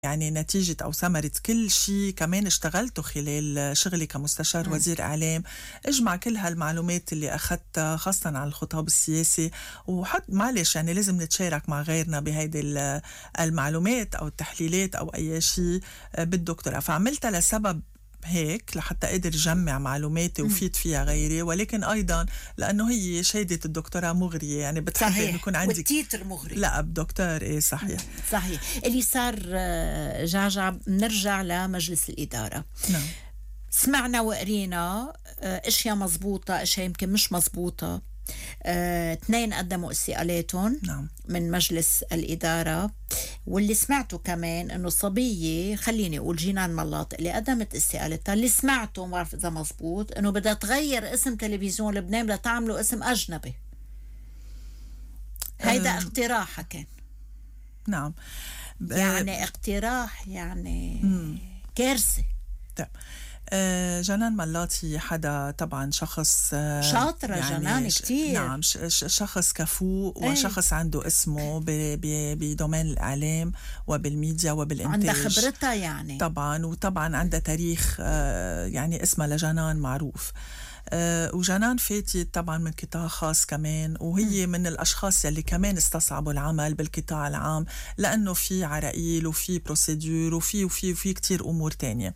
يعني نتيجة أو ثمرة كل شيء كمان اشتغلته خلال شغلي كمستشار وزير إعلام، اجمع كل هالمعلومات اللي أخذتها خاصة عن الخطاب السياسي، وحط معلش يعني لازم نتشارك مع غيرنا بهيدي المعلومات أو التحليلات أو أي شيء بالدكتوراه. فعملتها لسبب هيك لحتى قدر جمع معلوماتي وفيد فيها غيري، ولكن أيضا لأنه هي شهادة الدكتوراه مغرية، يعني بتحب إنه يكون عندك والتيتر مغري. لا بدكتور إيه صحيح. صحيح. اللي صار جعجع نرجع لمجلس الإدارة. نعم. سمعنا وقرينا اشياء مزبوطة اشياء يمكن مش مزبوطة. 2 قدموا استقالاتهم نعم. من مجلس الإدارة، واللي سمعته كمان انه صبية خليني اقول جنان ملاط اللي قدمت استقالتها، اللي سمعته ما بعرف اذا مزبوط انه بدها تغير اسم تلفزيون لبنان، بدها تعمله اسم اجنبي. هيدا اقتراح كان. نعم. يعني اقتراح يعني كارثة. طيب. جنان ملاطي حدا طبعا شخص شاطرة يعني جنان كتير. نعم شخص كفوء وشخص عنده اسمه بدومين الإعلام وبالميديا وبالإنتاج، عندها خبرتها يعني طبعا، وطبعا عندها تاريخ يعني اسمها لجنان معروف. وجنان فاتي طبعا من قطاع خاص كمان، وهي من الأشخاص يلي كمان استصعبوا العمل بالقطاع العام لأنه في عرائيل وفي بروسيدور وفي كتير أمور تانية.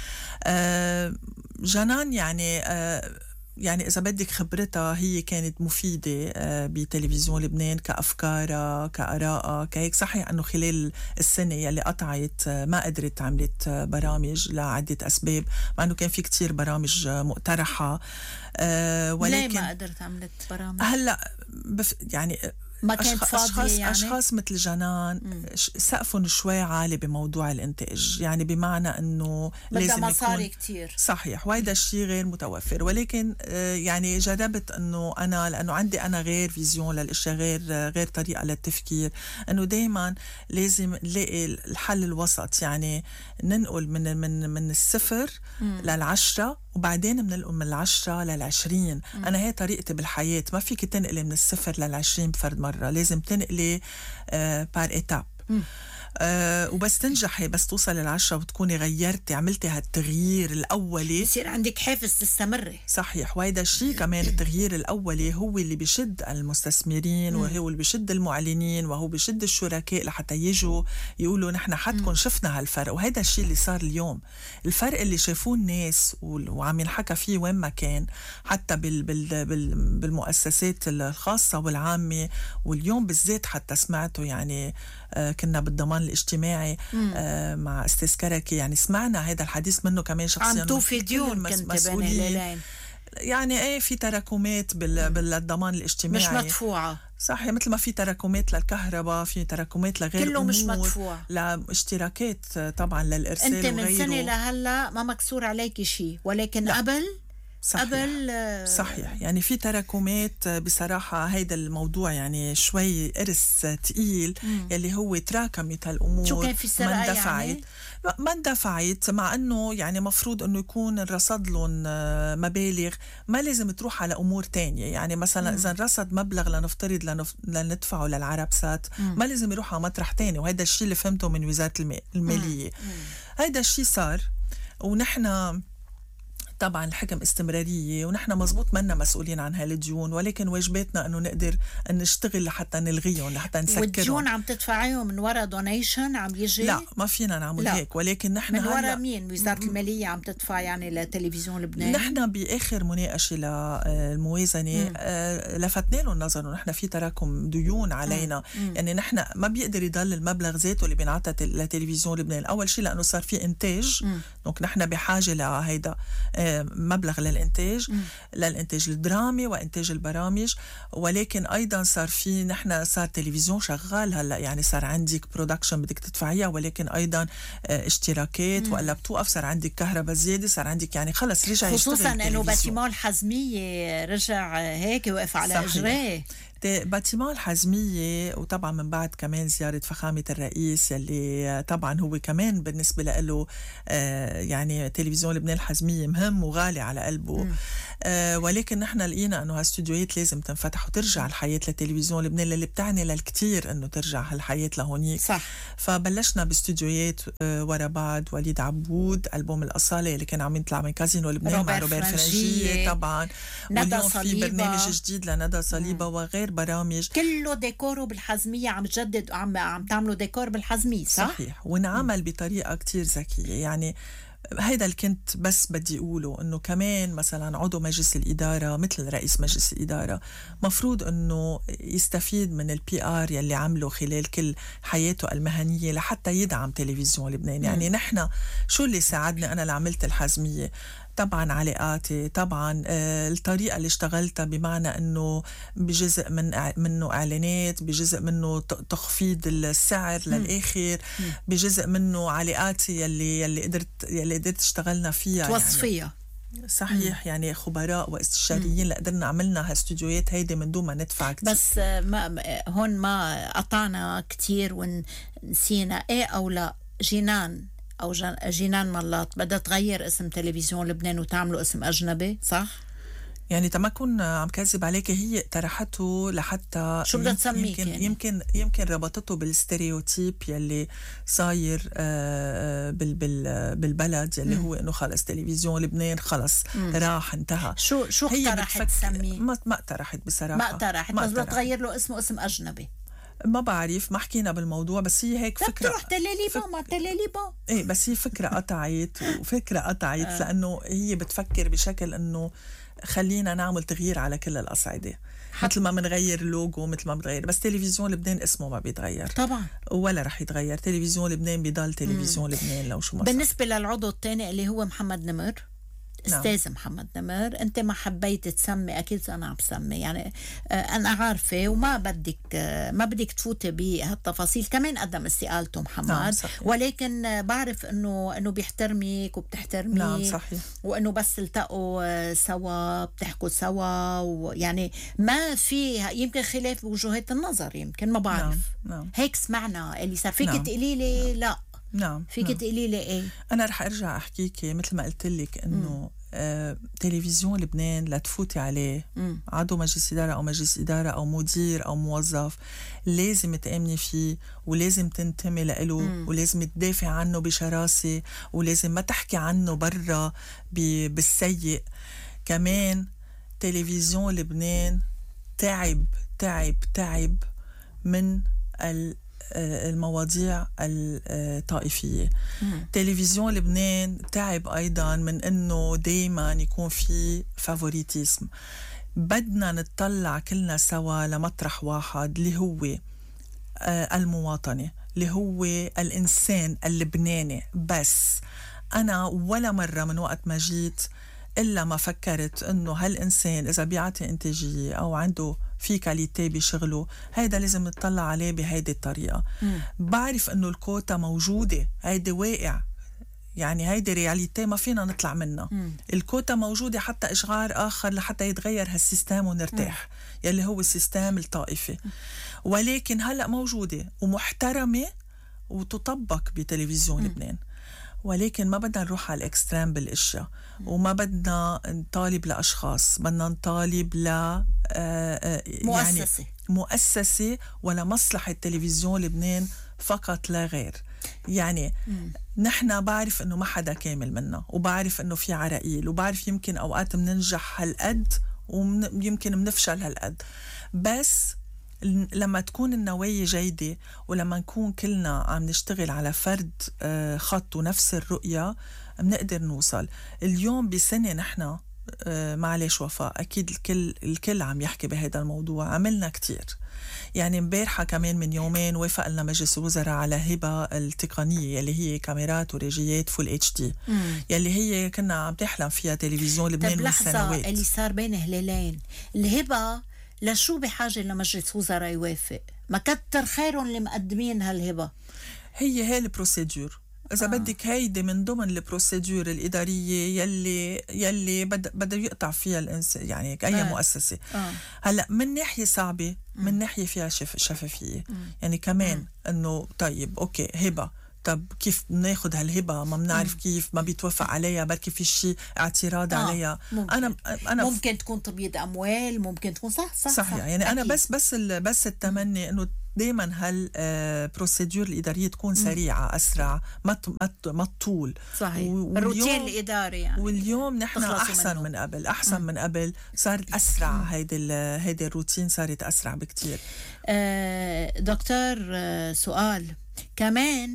جنان يعني إذا بدك خبرتها هي كانت مفيدة بتلفزيون لبنان كأفكارها كآرائها كهيك. صحيح أنه خلال السنة يلي قطعت ما قدرت عملت برامج لعدة أسباب، مع أنه كان في كتير برامج مقترحة، ولكن ليه ما قدرت عملت برامج؟ هلأ يعني ما كانت فاضية يعني؟ أشخاص مثل جنان سقفهم شوي عالي بموضوع الإنتاج، يعني بمعنى أنه لازم مصاري كتير. صحيح، وهذا الشيء غير متوفر. ولكن يعني جربت أنه أنا لأنه عندي أنا غير فيزيون للأشياء، غير طريقة للتفكير، أنه دايما لازم نلاقي الحل الوسط، يعني ننقل من الصفر لل10 وبعدين بننقل من 10 لل20. أنا هي طريقتي بالحياة، ما فيك تنقلي من الصفر لل20 بفرد مرة، لازم تنقلي بار إيتاب. وبس تنجحي، بس توصل لل10 وتكوني غيرتي عملتي هالتغيير الأولي، يصير عندك حافز تستمري. صحيح. وهيدا الشيء كمان التغيير الأولي هو اللي بيشد المستثمرين وهو اللي بيشد المعلنين وهو بيشد الشركاء لحتى يجوا يقولوا نحن حدكم شفنا هالفرق. وهيدا الشيء اللي صار اليوم، الفرق اللي شافوه الناس وعم ينحكى فيه وين ما كان، حتى بالمؤسسات الخاصة والعامة، واليوم بالذات حتى سمعته يعني كنا بالضمان الاجتماعي مع استاذ كركي، يعني سمعنا هذا الحديث منه كمان شخصيا. عم توفي ديون كنت بين الليلين، يعني ايه في تراكمات بالضمان الاجتماعي مش مدفوعة. صحيح، مثل ما في تراكمات للكهرباء، في تراكمات لغير كله مش مدفوع، لاشتراكات طبعا للإرسال انت من وغيره. سنة لهلا ما مكسور عليكي شيء، ولكن لا. صحيح يعني في تراكمات بصراحة. هيدا الموضوع يعني شوي إرس تقيل يلي هو تراكمت هالأمور. شو كان في سرقة يعني؟ ما اندفعت، مع أنه يعني مفروض أنه يكون الرصد لهم مبالغ ما لازم تروح على أمور تانية. يعني مثلا إذا رصد مبلغ لنفترض لندفعه للعربسات ما لازم يروح على مطرح تاني، وهذا الشيء اللي فهمته من وزارة المالية. هذا الشيء صار، ونحن طبعا الحكم استمرارية، ونحن مزبوط منا مسؤولين عن هالديون، ولكن واجباتنا انه نقدر ان نشتغل لحتى نلغيهم، لحتى نسكرهم. والديون عم تدفعيهم من وراء دونيشن عم يجي؟ لا ما فينا نعمل هيك، ولكن نحن من وراء مين؟ وزارة المالية عم تدفع يعني لتلفزيون لبنان؟ نحن بآخر مناقشة للموازنة لفتنا لهم النظر انه نحن في تراكم ديون علينا. يعني نحن ما بيقدر يضل المبلغ ذاته اللي بينعطى لتلفزيون لبنان، اول شيء لانه صار في انتاج، دونك نحن بحاجة لهيدا مبلغ للإنتاج الدرامي وإنتاج البرامج. ولكن أيضا صار تلفزيون شغال هلأ، يعني صار عندك برودكشن بدك تدفعيها، ولكن أيضا اشتراكات وإلا بتوقف، صار عندك كهرباء زيادة، صار عندك يعني خلص رجع يشتغل. خصوصا أنه باتيمون الحزمية رجع هيك وقف على إجريه. باتيمان الحزمية، وطبعا من بعد كمان زيارة فخامة الرئيس يلي طبعا هو كمان بالنسبة له يعني تلفزيون لبنان الحزمية مهم وغالي على قلبه. ولكن نحن لقينا انه هالاستوديوهات لازم تنفتح وترجع الحياه للتلفزيون لبنان اللي بتعني للكثير انه ترجع هالحياه لهونيك. صح. فبلشنا باستوديوهات ورا بعض. وليد عبود ألبوم الأصالة اللي كان عم يطلع من كازينو لبنان مع روبير فرنجية طبعا. واليوم في برنامج جديد لندى صليبة وغير برامج كله ديكوره بالحزمية، عم تجدد عم تعملوا ديكور بالحزمية. صحيح. ونعمل بطريقة كتير ذكية. يعني هيدا اللي كنت بس بدي أقوله، إنه كمان مثلا عضو مجلس الإدارة مثل رئيس مجلس الإدارة مفروض إنه يستفيد من البي آر يلي عمله خلال كل حياته المهنية لحتى يدعم تلفزيون لبنان. يعني نحن شو اللي ساعدني أنا لعملت الحزمية؟ طبعا علاقاتي، طبعا الطريقة اللي اشتغلتها، بمعنى انه بجزء منه اعلانات، بجزء منه تخفيض السعر للاخر، بجزء منه علاقاتي يلي قدرت اشتغلنا فيها توصفيها. يعني صحيح. يعني خبراء واستشاريين لقدرنا عملنا هالاستوديوهات هيدي من دون ما ندفع كتير. بس هون ما قطعنا كتير ونسينا ايه او لا. جينان ملاط بدها تغير اسم تلفزيون لبنان وتعمله اسم أجنبي، صح؟ يعني تما كون عم كذب عليك، هي اقترحته لحتى شو بدها تسميه؟ يمكن ربطته بالستيريوتيب يلي صاير بالبلد يلي هو انه خلص تلفزيون لبنان خلص راح انتهى. شو اقترحت تسميه؟ ما اقترحت بصراحه. ما اقترحت، بس بدها تغير له اسم أجنبي. ما بعرف، ما حكينا بالموضوع، بس هي هيك فكرة. تروح تلاليبا ما تلاليبا. ايه بس هي فكرة قطعت لأنه هي بتفكر بشكل أنه خلينا نعمل تغيير على كل الأصعدة، مثل ما منغير اللوجو، مثل ما بتغير. بس تلفزيون لبنان اسمه ما بيتغير طبعا، ولا رح يتغير. تلفزيون لبنان بيضل تلفزيون لبنان لو شو ما صار. بالنسبة للعضو الثاني اللي هو محمد نمر، استاذ محمد نمر، انت ما حبيت تسمي، اكيد انا عم بسمي يعني انا عارفه وما بدك تفوتي بهالتفاصيل. كمان قدم استقالته محمد. ولكن بعرف انه بيحترمك وبتحترميه. نعم صحيح. وانه بس التقوا سوا بتحكوا سوا، ويعني ما في يمكن خلاف بوجهات النظر، يمكن ما بعرف. نعم. هيك سمعنا اللي صار. فيك تقولي لي لا؟ نعم. فيك تقولي لي ايه؟ انا رح ارجع احكيك مثل ما قلت لك انه تلفزيون لبنان لتفوتي عليه عضو مجلس إدارة أو مجلس إدارة أو مدير أو موظف، لازم تأمني فيه ولازم تنتمي له ولازم تدافع عنه بشراسة، ولازم ما تحكي عنه برا بالسيء. كمان تلفزيون لبنان تعب من المواضيع الطائفية. تلفزيون لبنان تعب أيضا من أنه دايما يكون في فافوريتيزم. بدنا نتطلع كلنا سوا لمطرح واحد اللي هو المواطنة، اللي هو الإنسان اللبناني. بس أنا ولا مرة من وقت ما جيت إلا ما فكرت أنه هالإنسان إذا بيعطي إنتاجية أو عنده في كاليتي بشغله، هيدا لازم نطلع عليه بهيدي الطريقة. بعرف أنه الكوتا موجودة، هيدي واقع، يعني هيدي رياليتي ما فينا نطلع منها. الكوتا موجودة حتى إشغال آخر لحتى يتغير هالسيستم ونرتاح، يلي هو السيستم الطائفي. ولكن هلأ موجودة ومحترمة وتطبق بتلفزيون لبنان. ولكن ما بدنا نروح على الاكستريم بالاشياء، وما بدنا نطالب لاشخاص، بدنا نطالب ل مؤسسة ولا مصلحة تلفزيون لبنان فقط لا غير. يعني نحن بعرف انه ما حدا كامل منا، وبعرف انه في عراقيل، وبعرف يمكن اوقات مننجح هالقد ويمكن منفشل هالقد. بس لما تكون النوايا جيدة ولما نكون كلنا عم نشتغل على فرد خط ونفس الرؤية، بنقدر نوصل. اليوم بسنة نحن معلش وفاء، أكيد الكل عم يحكي بهذا الموضوع. عملنا كتير. يعني مبارحة كمان من يومين وافق لنا مجلس الوزراء على هبة التقنية يلي هي كاميرات وريجيات فول اتش دي، يلي هي كنا عم تحلم فيها تلفزيون لبنان من سنوات. اللي صار بين هلالين الهبة لشو بحاجة لمجلس وزراء يوافق؟ ما كتر خيرهم اللي مقدمين هالهبة. هي البروسيدور إذا بدك، هيدي من ضمن البروسيدور الإدارية يلي بده يقطع فيها الإنسان، يعني أي مؤسسة. هلأ من ناحية صعبة، من ناحية فيها شفافية. يعني كمان إنه طيب أوكي هبة طب كيف بناخد هالهبة؟ ما بنعرف كيف، ما بيتوافق عليها، بركي في شيء اعتراض عليها. ممكن. أنا ممكن تكون تبييض أموال، ممكن تكون صح يعني أنا أكيد. بس التمني إنه دايما هالبروسيدور الإدارية تكون سريعة، أسرع، ما تطول. صحيح. الروتين الإداري يعني. واليوم نحن أحسن من قبل صارت أسرع. هيدي الروتين صارت أسرع بكتير. دكتور، سؤال كمان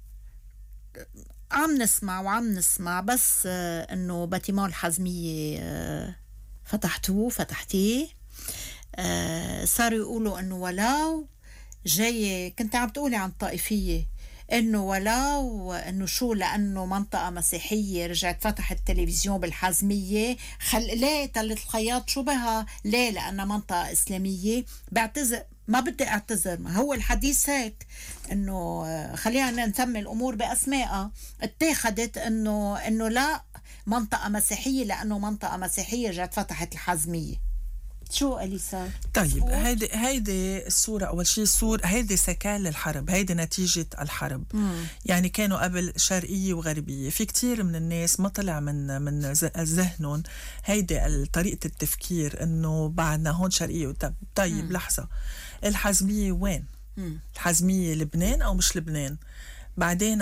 عم نسمع بس انه باتيمون الحزمية فتحتيه. صاروا يقولوا انه ولو جاي، كنت عم تقولي عن الطائفية، انه ولو انه شو، لانه منطقة مسيحية رجعت فتحت التلفزيون بالحزمية، ليه تلة الخياط شو بها؟ ليه؟ لأنها منطقة إسلامية. بعتذر، ما بدي اعتذر، ما هو الحديث هيك، انه خلينا نسمي الامور باسمائها. اتخذت انه لا، منطقة مسيحية لانه منطقة مسيحية جات فتحت الحزمية. شو أليسا؟ طيب هيدي الصورة أول شيء، هيدي سكال الحرب، هيدي نتيجة الحرب. يعني كانوا قبل شرقية وغربية، في كتير من الناس ما طلع من ذهنهم هيدي طريقة التفكير إنه بعدنا هون شرقية. طيب لحظة، الحزمية وين؟ الحزمية لبنان أو مش لبنان؟ بعدين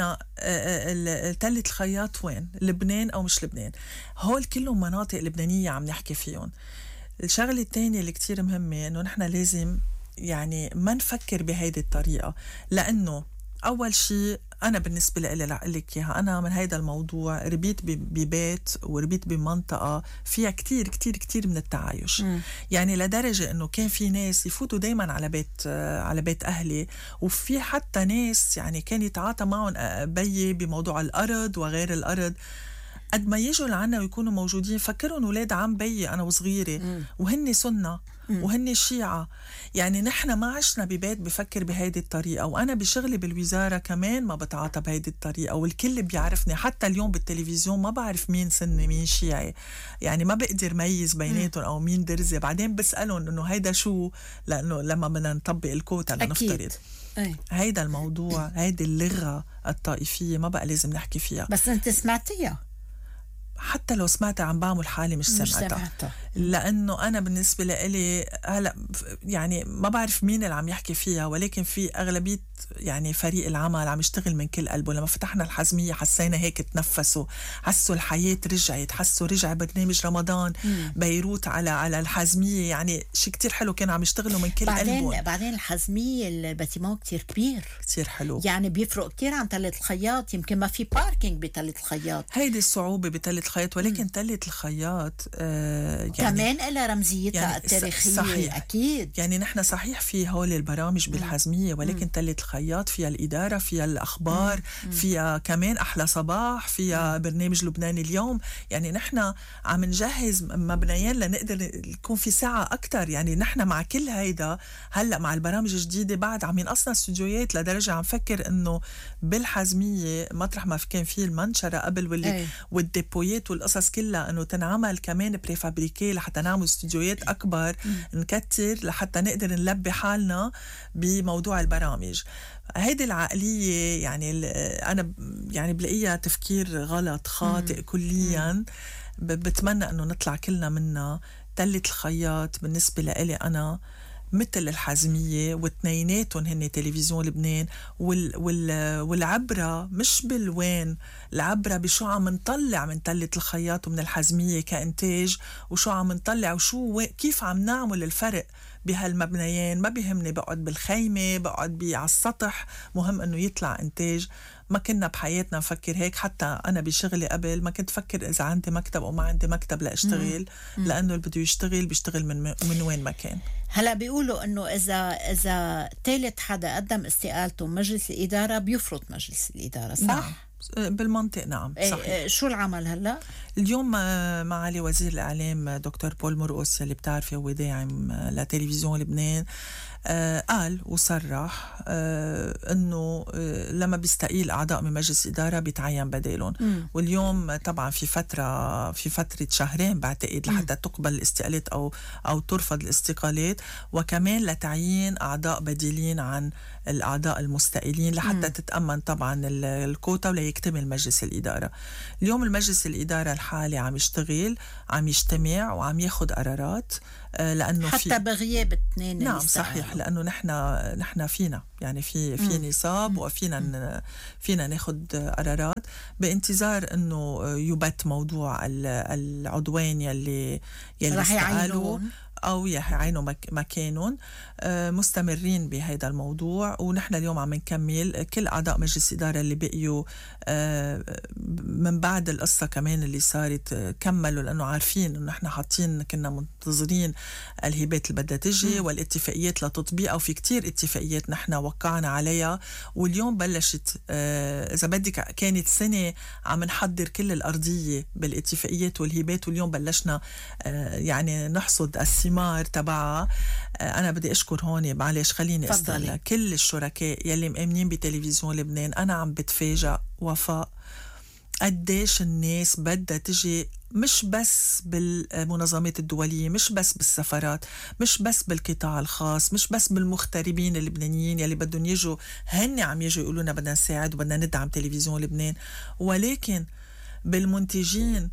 تلة الخياط وين؟ لبنان أو مش لبنان؟ هول كلهم مناطق لبنانية عم نحكي فيهم. الشغلة الثانية اللي كتير مهمة إنه نحن لازم يعني ما نفكر بهيدي الطريقة، لأنه أول شيء أنا بالنسبة لي لأقلك إياها، أنا من هيدا الموضوع ربيت ببيت وربيت بمنطقة فيها كتير كتير كتير من التعايش. يعني لدرجة إنه كان في ناس يفوتوا دايما على بيت أهلي، وفي حتى ناس يعني كان يتعاطى معهم بيي بموضوع الأرض وغير الأرض. قد ما يجوا لعنا ويكونوا موجودين فكرهم ولاد عم بيي أنا وصغيرة، وهن سنة وهن شيعة. يعني نحن ما عشنا ببيت بفكر بهيدي الطريقة، وأنا بشغلي بالوزارة كمان ما بتعاطى بهيدي الطريقة، والكل بيعرفني. حتى اليوم بالتلفزيون ما بعرف مين سني مين شيعي، يعني ما بقدر ميز بيناتهم أو مين درزي. بعدين بسألهم إنه هيدا شو، لأنه لما بدنا نطبق الكوتا لنفترض هيدا الموضوع، هيدي اللغة الطائفية ما بقى لازم نحكي فيها. بس أنت سمعتيها؟ حتى لو سمعتها عم بعمل حالي مش سمعتها. لأنه أنا بالنسبة لي هلأ يعني ما بعرف مين اللي عم يحكي فيها، ولكن في أغلبية يعني فريق العمل عم يشتغل من كل قلبه. لما فتحنا الحزمية حسينا هيك تنفسوا، حسوا الحياة رجعت، حسوا رجع برنامج رمضان بيروت على الحزمية. يعني شيء كتير حلو، كانوا عم يشتغلوا من كل قلبهم. بعدين الحزمية الباتيمون كتير كبير، كتير حلو، يعني بيفرق كتير عن تلة الخياط. يمكن ما في باركينج بتلة الخياط، هيدي الصعوبة بتلة الخياط. ولكن تلة الخياط يعني كمان لها رمزيتها يعني التاريخية. صحيح. أكيد. يعني نحن صحيح في هول البرامج بالحزمية، ولكن تلة الخياط فيها الإدارة، فيها الأخبار، فيها كمان أحلى صباح، فيها برنامج لبنان اليوم. يعني نحن عم نجهز مبنيين لنقدر يكون في ساعة أكتر. يعني نحن مع كل هيدا هلأ مع البرامج الجديدة بعد عم ينقصنا استوديوهات، لدرجة عم فكر إنه بالحزمية مطرح ما كان فيه المنشرة قبل والديبويات والقصص كلها، إنه تنعمل كمان بريفابريكي لحتى نعمل استوديوهات أكبر، نكتر لحتى نقدر نلبي حالنا بموضوع البرامج. هيدي العقلية يعني أنا يعني بلاقيها تفكير غلط خاطئ كليا. بتمنى أنه نطلع كلنا منها. تلة الخياط بالنسبة لإلي أنا مثل الحزمية، واثنيناتهم هن تلفزيون لبنان. والعبرة مش بالوين، العبرة بشو عم نطلع من تلة الخياط ومن الحزمية كإنتاج، وشو عم نطلع وشو كيف عم نعمل الفرق بهالمبنيين. ما بيهمني بقعد بالخيمة، بقعد على السطح، مهم انه يطلع انتاج. ما كنا بحياتنا نفكر هيك. حتى انا بشغلي قبل ما كنت فكر اذا عندي مكتب او ما عندي مكتب لاشتغل، لانه اللي بده يشتغل بيشتغل من وين ما كان. هلا بيقولوا انه اذا ثالث حدا قدم استقالته مجلس الاداره بيفرض مجلس الاداره، صح؟ نعم. بالمنطق نعم صحيح. شو العمل هلا؟ اليوم معالي وزير الإعلام دكتور بول مرقص اللي بتعرفي هو داعم لتلفزيون لبنان، قال وصرح انه لما بيستقيل اعضاء من مجلس اداره بيتعين بدالهم. واليوم طبعا في فتره شهرين بعتقد لحتى تقبل الاستقالات او ترفض الاستقالات، وكمان لتعيين اعضاء بديلين عن الاعضاء المستقيلين لحتى تتامن طبعا الكوتا وليكتمل مجلس الاداره. اليوم المجلس الاداره الحالي عم يشتغل، عم يجتمع وعم ياخذ قرارات، لانه حتى بغياب اثنين. نعم صحيح، لانه نحن فينا يعني في نصاب فينا ناخذ قرارات بانتظار انه يبت موضوع العضوين يلي رح استقالوا أو يعينوا مكانهم. مستمرين بهذا الموضوع، ونحن اليوم عم نكمل كل أعضاء مجلس الإدارة اللي بقيوا من بعد القصة كمان اللي صارت كملوا، لأنه عارفين أنه نحن حاطين كنا منتظرين الهبات اللي بدها تجي والاتفاقيات لتطبيقها، وفي كتير اتفاقيات نحن وقعنا عليها. واليوم بلشت إذا بدك كانت سنة عم نحضر كل الأرضية بالاتفاقيات والهبات، واليوم بلشنا يعني نحصد الثمار تبعها. أنا بدي أشكر هون، معلش خليني أستغل كل الشركاء يلي مأمنين بتلفزيون لبنان. أنا عم بتفاجأ وفاء قديش الناس بدها تجي، مش بس بالمنظمات الدولية، مش بس بالسفارات، مش بس بالقطاع الخاص، مش بس بالمغتربين اللبنانيين يلي بدهم يجوا، هن عم يجوا يقولونا بدنا نساعد وبدنا ندعم تلفزيون لبنان، ولكن بالمنتجين،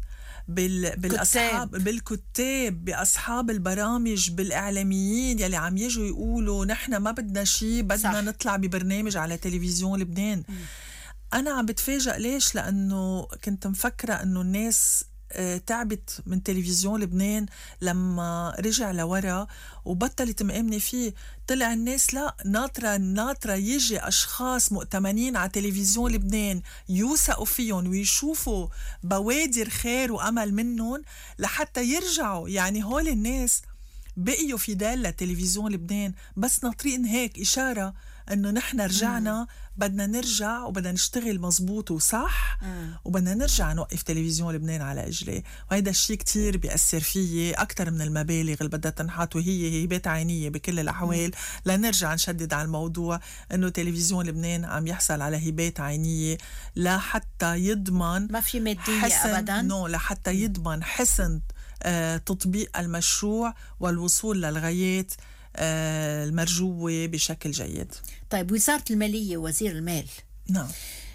بالكتاب، بأصحاب البرامج، بالإعلاميين يلي عم يجوا يقولوا نحن ما بدنا شيء، بدنا نطلع ببرنامج على تلفزيون لبنان. أنا عم بتفاجأ ليش؟ لأنه كنت مفكرة أنه الناس تعبت من تلفزيون لبنان لما رجع لورا وبطلت مأمنة فيه. طلع الناس لا، ناطرة يجي أشخاص مؤتمنين على تلفزيون لبنان يوثقوا فيهم ويشوفوا بوادر خير وأمل منهم لحتى يرجعوا. يعني هول الناس بقيوا فدال لتلفزيون لبنان، بس ناطرين هيك إشارة أنه نحن رجعنا، بدنا نرجع وبدنا نشتغل مزبوط وصح، وبدنا نرجع نوقف تلفزيون لبنان على إجليه. وهذا الشيء كتير بيأثر فيي أكتر من المبالغ اللي بدها تنحط، وهي هبات عينية بكل الأحوال. لنرجع نشدد على الموضوع أنه تلفزيون لبنان عم يحصل على هبات عينية لحتى يضمن ما في مادية أبدا، لحتى يضمن حسن تطبيق المشروع والوصول للغايات المرجوة بشكل جيد. طيب، وزارة المالية، وزير المال، نعم،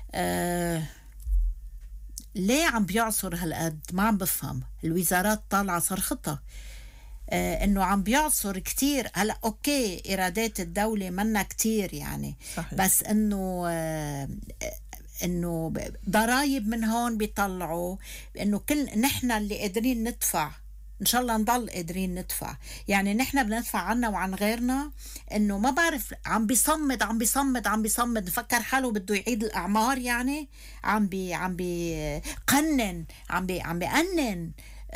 ليه عم بيعصر هالقد؟ ما عم بفهم. الوزارات طالعة صرختها انه عم بيعصر كتير. هلا اوكي، ايرادات الدولة منا كتير يعني، صحيح. بس انه ضرايب من هون بيطلعوا، انه كل نحن اللي قادرين ندفع إن شاء الله نضل قادرين ندفع. يعني نحن بندفع عنا وعن غيرنا. إنه ما بعرف، عم بيصمد نفكر حاله بده يعيد الأعمار. يعني عم بيقنن، عم بيقنن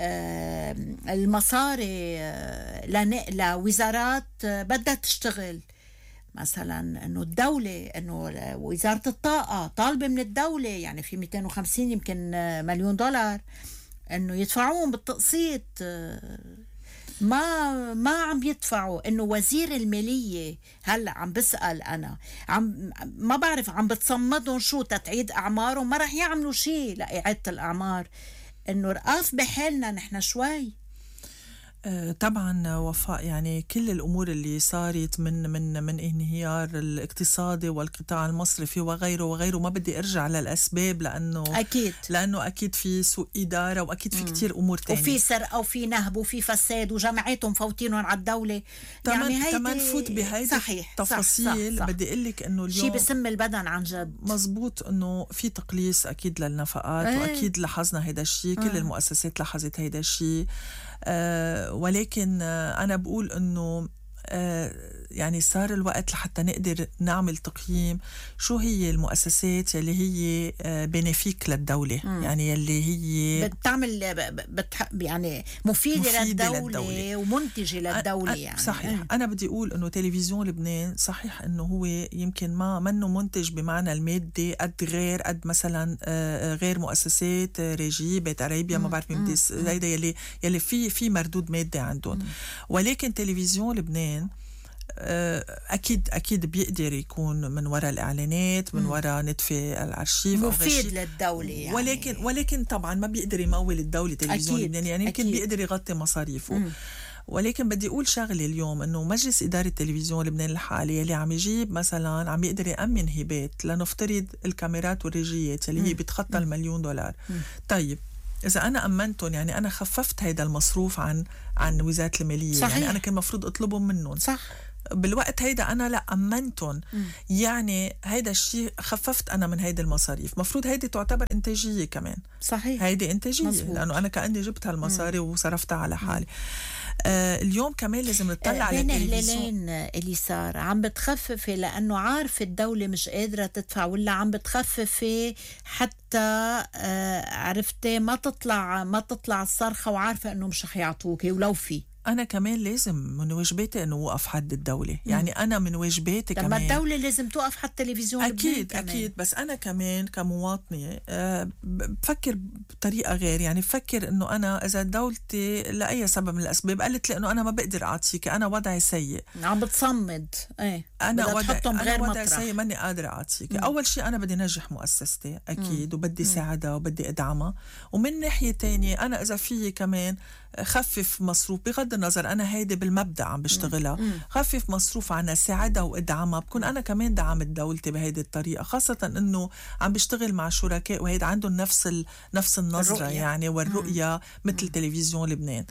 المصاري لوزارات بدها تشتغل. مثلا انه الدولة، انه وزارة الطاقة طالبة من الدولة، يعني في 250 يمكن مليون دولار انه يدفعوهم بالتقسيط، ما عم يدفعوا. انه وزير المالية هلا عم بسأل انا، ما بعرف عم بتصمدهم شو تتعيد اعمارهم، ما رح يعملوا شيء لإعادة الاعمار. انه رقاف بحالنا نحن شوي. طبعا وفاء، يعني كل الأمور اللي صارت من انهيار الاقتصادي والقطاع المصرفي وغيره ما بدي أرجع للأسباب، لأنه أكيد في سوء إدارة، وأكيد في كتير أمور تانية، وفي سرقة وفي نهب وفي فساد وجماعتهم فوتينهم على الدولة. يعني تمام نفوت بهيدي التفاصيل. بدي أقولك أنه اليوم شي بسم البدن عن جد. مزبوط أنه في تقليص أكيد للنفقات، وأكيد لاحظنا هيدا الشيء، كل المؤسسات لاحظت هيدا الشيء. ولكن أنا بقول أنه يعني صار الوقت لحتى نقدر نعمل تقييم شو هي المؤسسات اللي هي بينفيك للدولة، يعني اللي هي بتعمل يعني مفيدة للدولة ومنتجة للدولة. يعني صحيح. أنا بدي أقول أنه تلفزيون لبنان صحيح أنه هو يمكن ما منه منتج بمعنى المادي قد مثلا غير مؤسسات ريجي بيت عربية، ما بعرف مين هيدا يلي في مردود مادي عندهم. ولكن تلفزيون لبنان أكيد بيقدر يكون من وراء الإعلانات، من وراء ندفة الأرشيف مفيد للدولة يعني. ولكن طبعا ما بيقدر يمول الدولة تلفزيون لبنان، يعني يمكن بيقدر يغطي مصاريفه. ولكن بدي أقول شغلة اليوم، إنه مجلس إدارة تلفزيون لبنان الحالي اللي عم يجيب مثلا عم يقدر يأمن هبات لنفترض الكاميرات والريجيات اللي هي بتخطى $1,000,000. طيب إذا أنا أمنتهم، يعني أنا خففت هيدا المصروف عن وزارة المالية. صحيح. يعني أنا كان مفروض أطلبهم منهم. صح. بالوقت هيدا أنا لا أمنتهم. يعني هيدا الشيء خففت أنا من هيدا المصاريف. مفروض هيدي تعتبر إنتاجية كمان. صحيح. هيدي إنتاجية. مزبوط. لأنه أنا كأني جبت هالمصاري وصرفتها على حالي. اليوم كمان لازم نطلع على التلفزيون. بين اللي صار عم بتخففي لأنه عارفة الدولة مش قادرة تدفع، ولا عم بتخففي حتى عرفتي ما تطلع الصرخة وعارفة أنه مش رح يعطوكي ولو في. أنا كمان لازم من واجباتي أنه وقف حد الدولة. يعني أنا من واجباتي كمان. لما الدولة لازم توقف حد التلفزيون. أكيد. بس أنا كمان كمواطنة بفكر بطريقة غير. يعني بفكر أنه أنا إذا دولتي لأي سبب من الأسباب قالت لي أنه أنا ما بقدر أعطيك، أنا وضعي سيء، عم بتصمد. أنا وضعي سيء، ماني قادرة أعطيك. أول شيء أنا بدي نجح مؤسستي أكيد، وبدي ساعدها وبدي أدعمها. ومن ناحية تانية أنا إذا فيي كمان خفف مصروف، بغض النظر أنا هيدي بالمبدأ عم بشتغلها، خفف مصروف عنها، ساعدها وادعمها، بكون أنا كمان دعمت دولتي بهيدي الطريقة. خاصة إنه عم بشتغل مع شركاء وهيدا عندهم نفس النظرة الرؤية. يعني والرؤية مثل تلفزيون لبنان.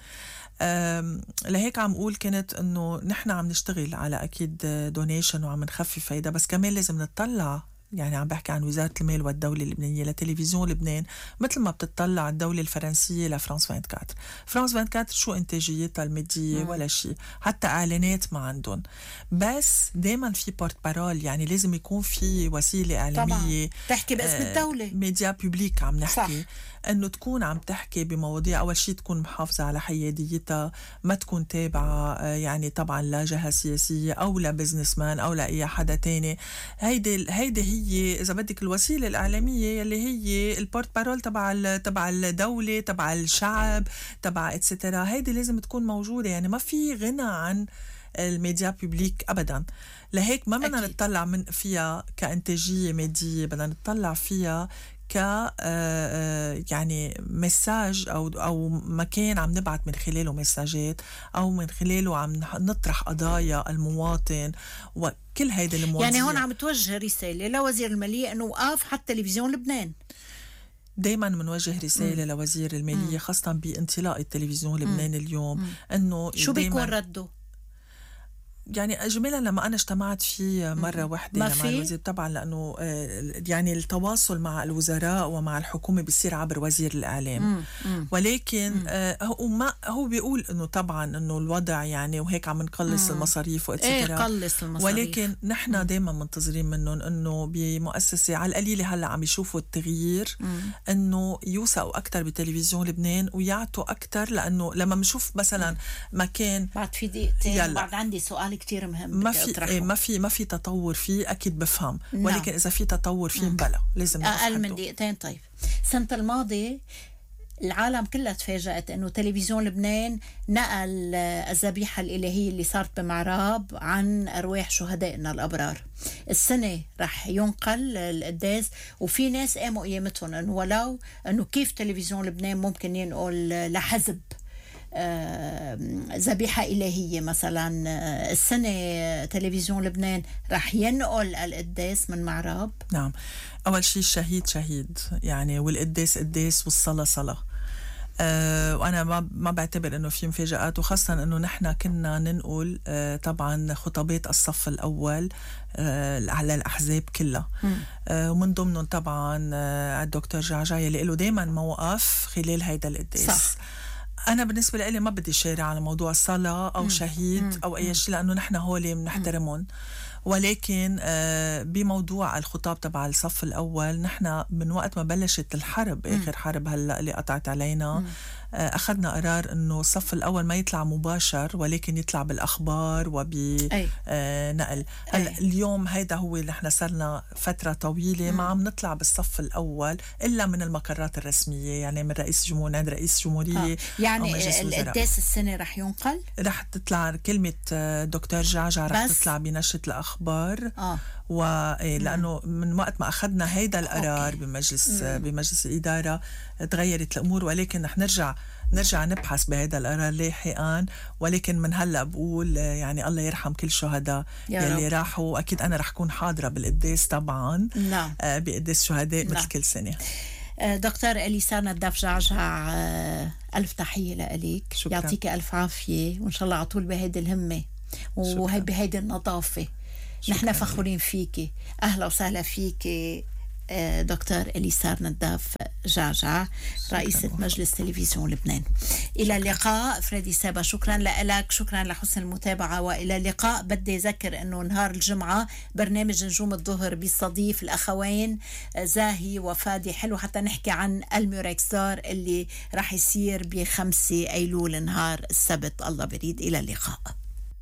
لهيك عم قول كانت إنه نحن عم نشتغل على أكيد دونيشن وعم نخفف هيدا، بس كمان لازم نطلع. يعني عم بحكي عن وزارة المال والدولة اللبنانية لتلفزيون لبنان، مثل ما بتطلع الدولة الفرنسية لفرانس 24. فرانس 24 شو إنتاجيتها المادية؟ ولا شيء، حتى إعلانات ما عندهم. بس دايما في بورت بارول، يعني لازم يكون في وسيلة إعلامية طبعا تحكي باسم الدولة، ميديا بوبليك عم نحكي. صح. انه تكون عم تحكي بمواضيع اول شيء تكون محافظه على حياديتها، ما تكون تابعه يعني طبعا لا جهه سياسيه او لا بزنس مان او لا اي حدا تاني. هيدي هي اذا بدك الوسيله الاعلاميه اللي هي البورت بارول تبع الدوله، تبع الشعب، تبع اتسترا. هيدي لازم تكون موجوده. يعني ما في غنى عن الميديا بوبليك ابدا. لهيك ما بدنا نطلع من فيها كانتاجيه ماديه، بدنا نطلع فيها يعني مساج أو مكان عم نبعث من خلاله مساجات، أو من خلاله عم نطرح قضايا المواطن وكل هيدا المواضيع. يعني هون عم توجه رسالة لوزير المالية أنه وقف حتى تلفزيون لبنان. دايما منوجه رسالة لوزير المالية خاصة بانطلاق التلفزيون لبنان اليوم. أنه شو بيكون رده؟ يعني اجمالا لما انا اجتمعت فيه مره واحده مع الوزير طبعا، لانه يعني التواصل مع الوزراء ومع الحكومه بيصير عبر وزير الاعلام. ولكن هو بيقول انه طبعا انه الوضع يعني وهيك عم نقلص المصاريف قلص المصاريف. ولكن نحن دائما منتظرين منهم انه بمؤسسه على القليله هلا عم يشوفوا التغيير، انه يوثقوا اكثر بتلفزيون لبنان ويعطوا اكثر. لانه لما بنشوف مثلا مكان بعد في دقيقتين بعد عندي سؤال كتير مهم ما في تطور فيه اكيد بفهم. ولكن اذا في تطور فيه بلا لازم اقل من دقيقتين. طيب السنه الماضيه العالم كلها تفاجأت انه تلفزيون لبنان نقل الذبيحه الالهيه اللي صارت بمعراب عن ارواح شهدائنا الابرار. السنه رح ينقل القداس، وفي ناس قاموا قيامتهم انه ولو انه كيف تلفزيون لبنان ممكن ينقل لحزب ذبيحة إلهية مثلا. السنة تلفزيون لبنان رح ينقل القداس من معراب. نعم، أول شيء الشهيد شهيد يعني، والقداس قداس، والصلاة صلاة. وأنا ما بعتبر إنه في مفاجآت، وخاصة إنه نحن كنا ننقل طبعا خطابات الصف الأول على الأحزاب كلها، ومن ضمنهم طبعا الدكتور جعجع اللي له دايما موقف خلال هيدا القداس. صح. أنا بالنسبة لي ما بدي شارع على موضوع صلاة أو شهيد أو أي شيء، لأنه نحن هولي بنحترمهم. ولكن بموضوع الخطاب تبع الصف الأول، نحن من وقت ما بلشت الحرب، آخر حرب هلأ اللي قطعت علينا، أخذنا قرار أنه الصف الأول ما يطلع مباشر، ولكن يطلع بالأخبار وبنقل. هلأ اليوم هيدا هو اللي نحن صرنا فترة طويلة ما عم نطلع بالصف الأول إلا من المقرات الرسمية، يعني من رئيس جمهورية، عند رئيس جمهورية. يعني القداس السنة رح ينقل؟ رح تطلع كلمة دكتور جعجع، رح تطلع بنشرة الأخبار. لأنه من وقت ما أخذنا هيدا القرار بمجلس الإدارة تغيرت الأمور، ولكن رح نرجع نبحث بهذا القرار لاحقا. ولكن من هلا بقول يعني الله يرحم كل الشهداء يلي راحوا. اكيد انا رح كون حاضره بالقداس طبعا. نعم. بقداس شهداء مثل كل سنه. دكتور إليسار نداف جعجع، ألف تحية لك. يعطيك ألف عافية، وإن شاء الله على طول بهيدي الهمة وهي بهيدي النظافة. نحن فخورين فيكي. أهلا وسهلا فيكي دكتور إليسار نداف جعجع، رئيسة مجلس تلفزيون لبنان. إلى اللقاء فريدي سابا، شكرا لك، شكرا لحسن المتابعة، وإلى اللقاء. بدي أذكر أنه نهار الجمعة برنامج نجوم الظهر بيستضيف الأخوين زاهي وفادي حلو حتى نحكي عن الميوركسار اللي راح يصير ب5 أيلول نهار السبت، الله بريد. إلى اللقاء.